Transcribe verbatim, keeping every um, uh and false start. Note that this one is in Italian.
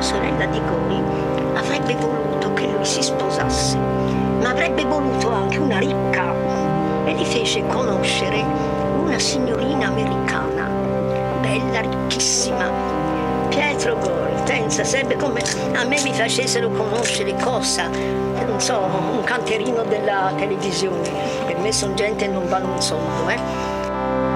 sorella di Gori avrebbe voluto che lui si sposasse, ma avrebbe voluto anche una ricca, e gli fece conoscere una signorina americana, bella, ricchissima. Pietro Gori, pensa, sarebbe come a me mi facessero conoscere cosa, non so, un canterino della televisione. Per me sono gente che non vanno un soldo, eh.